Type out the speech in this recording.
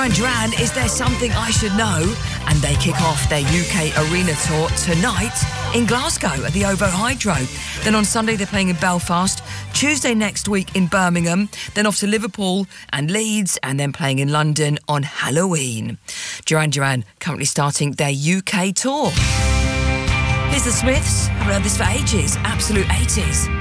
Duran, Is There Something I Should Know? And they kick off their UK arena tour tonight in Glasgow at the OVO Hydro. Then on Sunday they're playing in Belfast, Tuesday next week in Birmingham, then off to Liverpool and Leeds, and then playing in London on Halloween. Duran currently starting their UK tour. Here's the Smiths. I've heard this for ages. Absolute 80s.